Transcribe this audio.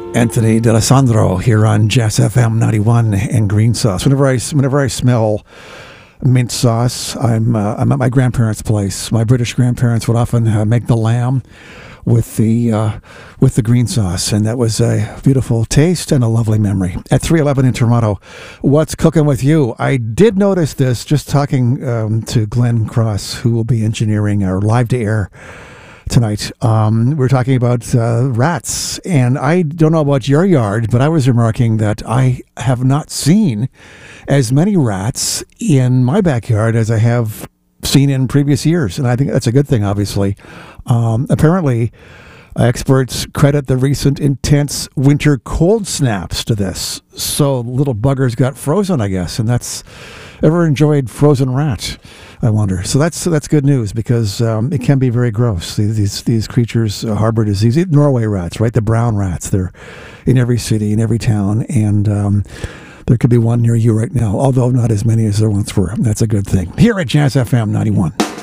Anthony D'Alessandro here on Jazz FM 91 and Green Sauce. Whenever I smell mint sauce, I'm at my grandparents' place. My British grandparents would often make the lamb with the green sauce, and that was a beautiful taste and a lovely memory. At 311 in Toronto, what's cooking with you? I did notice this just talking to Glenn Cross, who will be engineering our live to air tonight. We're talking about rats, and I don't know about your yard, but I was remarking that I have not seen as many rats in my backyard as I have seen in previous years, and I think that's a good thing, obviously. Apparently, experts credit the recent intense winter cold snaps to this. So little buggers got frozen, I guess, and that's... Ever enjoyed frozen rat, I wonder? So that's good news, because it can be very gross. These creatures harbor disease. Norway rats, right? The brown rats. They're in every city, in every town, and there could be one near you right now, although not as many as there once were. That's a good thing. Here at Jazz FM 91.